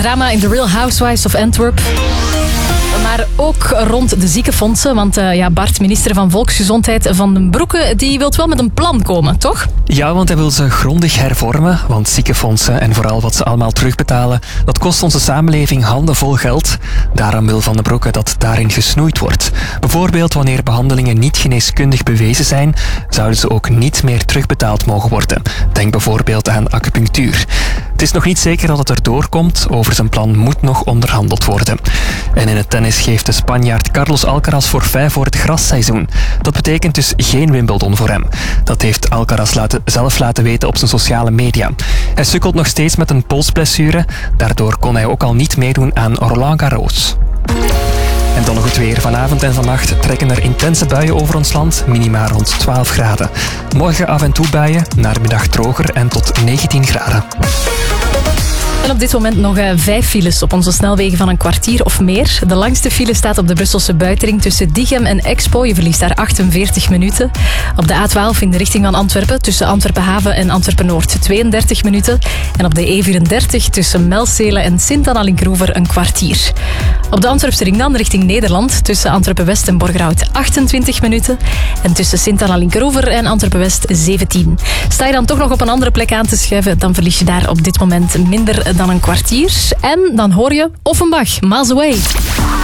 drama in The Real Housewives of Antwerp. Maar ook rond de ziekenfondsen. Want Bart, minister van Volksgezondheid Van den Broeke, die wil wel met een plan komen, toch? Ja, want hij wil ze grondig hervormen. Want ziekenfondsen en vooral wat ze allemaal terugbetalen, dat kost onze samenleving handenvol geld. Daarom wil Van den Broeke dat daarin gesnoeid wordt. Bijvoorbeeld wanneer behandelingen niet geneeskundig bewezen zijn, zouden ze ook niet meer terugbetaald mogen worden. Denk bijvoorbeeld aan acupunctuur. Het is nog niet zeker dat het erdoor komt. Over zijn plan moet nog onderhandeld worden. En in het tennis geeft de Spanjaard Carlos Alcaraz forfait voor het grasseizoen. Dat betekent dus geen Wimbledon voor hem. Dat heeft Alcaraz zelf laten weten op zijn sociale media. Hij sukkelt nog steeds met een polsblessure. Daardoor kon hij ook al niet meedoen aan Roland Garros. En dan nog het weer. Vanavond en vannacht trekken er intense buien over ons land, minima rond 12 graden. Morgen af en toe buien, naar middag droger en tot 19 graden. En op dit moment nog 5 files op onze snelwegen van een kwartier of meer. De langste file staat op de Brusselse buitenring tussen Diegem en Expo. Je verliest daar 48 minuten. Op de A12 in de richting van Antwerpen tussen Antwerpen-Haven en Antwerpen-Noord 32 minuten. En op de E34 tussen Melzele en Sint-Anna-Linkroever een kwartier. Op de Antwerpse ring dan richting Nederland tussen Antwerpen-West en Borgerhout 28 minuten. En tussen Sint-Anna-Linkroever en Antwerpen-West 17. Sta je dan toch nog op een andere plek aan te schuiven, dan verlies je daar op dit moment minder dan een kwartier. En dan hoor je Offenbach, Miles Away.